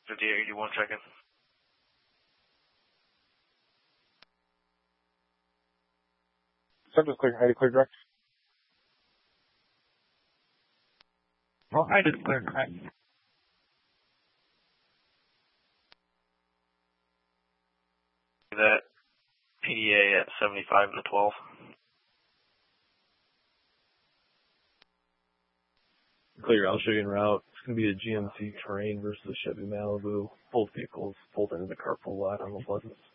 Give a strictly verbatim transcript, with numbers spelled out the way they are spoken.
fifty-eight eighty-one, check in. Center's clear. Heidi clear direct. Well, I just cleared. I, That P D A at seventy-five to twelve. Clear, I'll show you en route. It's going to be a G M C Terrain versus a Chevy Malibu. Both vehicles pulled into the carpool lot on the Pleasant.